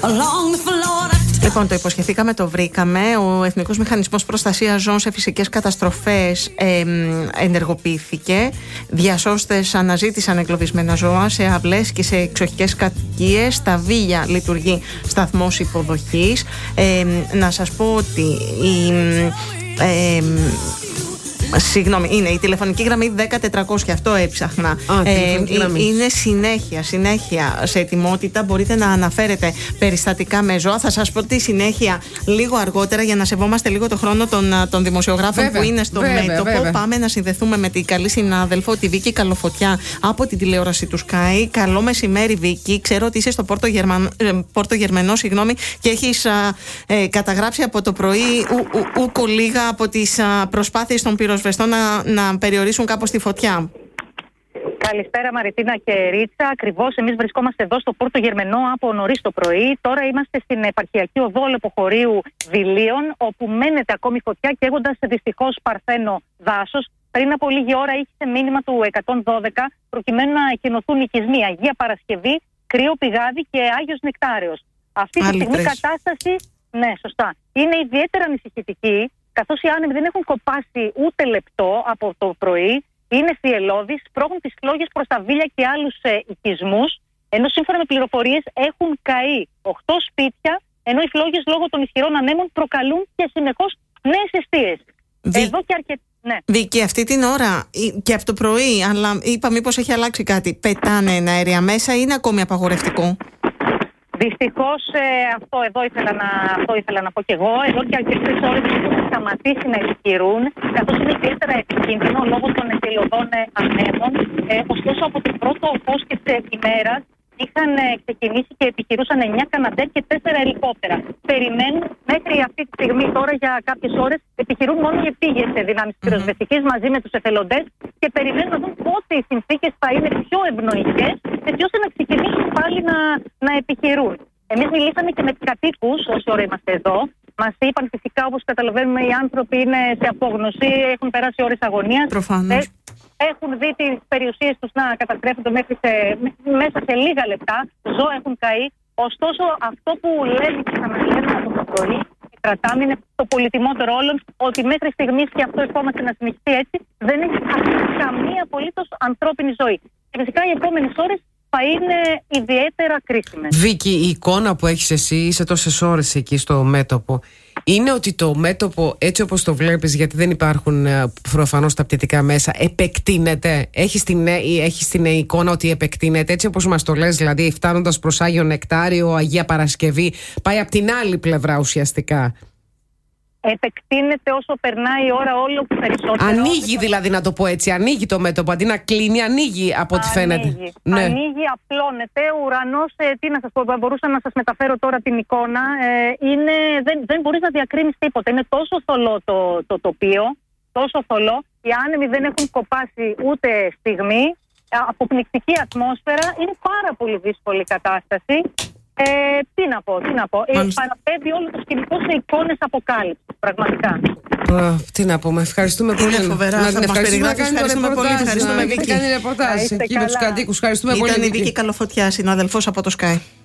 Λοιπόν, το υποσχεθήκαμε, το βρήκαμε. Ο Εθνικός Μηχανισμός Προστασίας Ζώων σε φυσικές καταστροφές ενεργοποιήθηκε. Διασώστες αναζήτησαν εγκλωβισμένα ζώα σε αυλές και σε εξοχικές κατοικίες. Στα Βίλια λειτουργεί σταθμός υποδοχής. Να σας πω ότι συγγνώμη, είναι η τηλεφωνική γραμμή 10400, αυτό έψαχνα. Είναι συνέχεια σε ετοιμότητα. Μπορείτε να αναφέρετε περιστατικά με ζώα. Θα σας πω τη συνέχεια λίγο αργότερα, για να σεβόμαστε λίγο το χρόνο των δημοσιογράφων που είναι στο μέτωπο. Πάμε να συνδεθούμε με την καλή συνάδελφο, τη Βίκη Καλοφωτιά, από την τηλεόραση του Sky. Καλό μεσημέρι, Βίκη. Ξέρω ότι είσαι στο Πόρτο Γερμενό, και έχεις καταγράψει από το πρωί ούκο λίγα από τις προσπάθειες των πυροσβεστών να περιορίσουν κάπως τη φωτιά. Καλησπέρα Μαριτίνα και Ρίτσα. Ακριβώς εμείς βρισκόμαστε εδώ στο Πόρτο Γερμενό από νωρίς το πρωί. Τώρα είμαστε στην επαρχιακή οδό Λεποχωρίου Βιλίων, όπου μένεται ακόμη φωτιά, καίγοντας δυστυχώς παρθένο δάσος. Πριν από λίγη ώρα είχε μήνυμα του 112 προκειμένου να εκκοινωθούν οικισμοί Αγία Παρασκευή, Κρύο Πηγάδι και Άγιος Νεκτάριος. Αυτή τη στιγμή η κατάσταση, ναι, σωστά, είναι ιδιαίτερα ανησυχητική, καθώς οι άνεμοι δεν έχουν κοπάσει ούτε λεπτό από το πρωί, είναι θυελλώδεις, σπρώχνουν τις φλόγες προς τα Βίλια και άλλους οικισμούς, ενώ σύμφωνα με πληροφορίες έχουν καεί 8 σπίτια, ενώ οι φλόγες λόγω των ισχυρών ανέμων προκαλούν και συνεχώς νέες εστίες. Εδώ και ναι. Βίκη, αυτή την ώρα και από το πρωί, αλλά είπα μήπως έχει αλλάξει κάτι, πετάνε αέρια μέσα ή είναι ακόμη απαγορευτικό? Δυστυχώς αυτό ήθελα να πω και εγώ. Εδώ και αρκετές ώρες έχουν σταματήσει να επιχειρούν, καθώς είναι ιδιαίτερα επικίνδυνο λόγω των θηελλωδών ανέμων. Ωστόσο, από την πρώτο φως της ημέρας είχαν ξεκινήσει και επιχειρούσαν 9 Καναντέρ και 4 ελικόπτερα. Περιμένουν μέχρι αυτή τη στιγμή, τώρα για κάποιες ώρες, επιχειρούν μόνο οι επίγειες δυνάμεις πυροσβεστικής μαζί με τους εθελοντές και περιμένουν να δουν πότε οι συνθήκες θα είναι πιο ευνοϊκές, έτσι ώστε να ξεκινήσουν πάλι να επιχειρούν. Εμείς μιλήσαμε και με τους κατοίκους όση ώρα είμαστε εδώ. Μας είπαν φυσικά, όπως καταλαβαίνουμε, οι άνθρωποι είναι σε απόγνωση, έχουν περάσει ώρες αγωνίας. Προφανώς. Έχουν δει τις περιουσίες τους να καταστρέφονται μέσα σε λίγα λεπτά. Ζώα έχουν καεί. Ωστόσο, αυτό που λέμε και ξαναλέμε από το πρωί και κρατάμε είναι το πολυτιμότερο όλων, ότι μέχρι στιγμής, και αυτό ευχόμαστε να συνεχιστεί έτσι, δεν έχει χαθεί καμία απολύτως ανθρώπινη ζωή. Και φυσικά οι επόμενες ώρες θα είναι ιδιαίτερα κρίσιμες. Βίκη, η εικόνα που έχεις εσύ, είσαι τόσες ώρες εκεί στο μέτωπο, είναι ότι το μέτωπο έτσι όπως το βλέπεις, γιατί δεν υπάρχουν προφανώς τα πτυτικά μέσα, επεκτείνεται? Έχεις την εικόνα ότι επεκτείνεται έτσι όπως μας το λες, δηλαδή φτάνοντας προς Άγιο Νεκτάριο, Αγία Παρασκευή, πάει από την άλλη πλευρά ουσιαστικά? Επεκτείνεται όσο περνάει η ώρα όλο περισσότερο. Ανοίγει δηλαδή, να το πω έτσι, ανοίγει το μέτωπο, αντί να κλείνει, ανοίγει από ό,τι φαίνεται. Ναι. Ανοίγει, απλώνεται, ο ουρανός, τι να σας πω, μπορούσα να σας μεταφέρω τώρα την εικόνα, δεν μπορείς να διακρίνεις τίποτα, είναι τόσο θολό το τοπίο, τόσο θολό, οι άνεμοι δεν έχουν κοπάσει ούτε στιγμή, αποπνικτική ατμόσφαιρα, είναι πάρα πολύ δύσκολη η κατάσταση. Τι να πω. Παραπέμπει όλο το σκηνικό σε εικόνες αποκάλυψης, πραγματικά. Τι να πούμε, ευχαριστούμε πολύ. Είναι φοβερά, θα μας περιγράψεις. Ευχαριστούμε πολύ. Ευχαριστούμε, Βίκη. Κάνει ρεπορτάζ εκεί με τους κατοίκους. Ευχαριστούμε πολύ. Ήταν η Βίκη Καλοφωτιά, συναδελφός από το Sky.